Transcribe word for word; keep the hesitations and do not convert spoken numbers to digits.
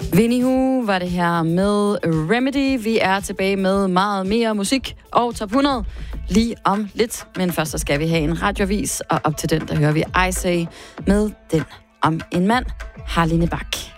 Winnie Hu var det her med Remedy. Vi er tilbage med meget mere musik og top hundrede lige om lidt. Men først så skal vi have en radioavis, og op til den, der hører vi I Say med den om en mand, Harline Bak.